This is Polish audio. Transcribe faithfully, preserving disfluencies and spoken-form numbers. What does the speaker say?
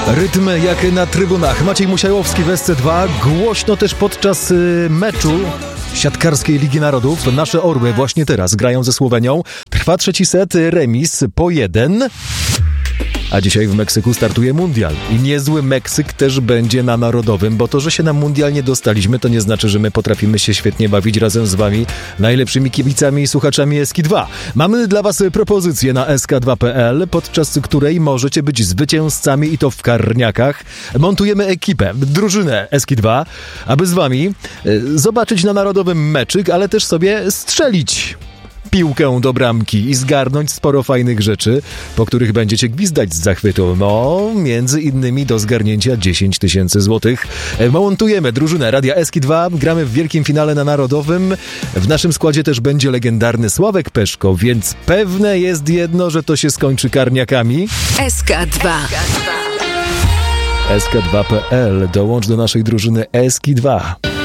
Rytm jak na trybunach. Maciej Musiałowski w S C dwa. Głośno też podczas y, meczu siatkarskiej Ligi Narodów. Nasze Orły właśnie teraz grają ze Słowenią. Trwa trzeci set, remis po jeden. A dzisiaj w Meksyku startuje mundial. I niezły Meksyk też będzie na Narodowym, bo to, że się na mundial nie dostaliśmy, to nie znaczy, że my potrafimy się świetnie bawić razem z wami, najlepszymi kibicami i słuchaczami S K dwa. Mamy dla was propozycję na S K dwa kropka P L, podczas której możecie być zwycięzcami i to w karniakach. Montujemy ekipę, drużynę S K dwa, aby z wami y, zobaczyć na Narodowym meczyk, ale też sobie strzelić piłkę do bramki i zgarnąć sporo fajnych rzeczy, po których będziecie gwizdać z zachwytu. No, między innymi do zgarnięcia dziesięć tysięcy złotych. Montujemy drużynę Radia S K dwa, gramy w wielkim finale na Narodowym. W naszym składzie też będzie legendarny Sławek Peszko, więc pewne jest jedno, że to się skończy karniakami. S K dwa. S K dwa kropka P L. Dołącz do naszej drużyny S K dwa.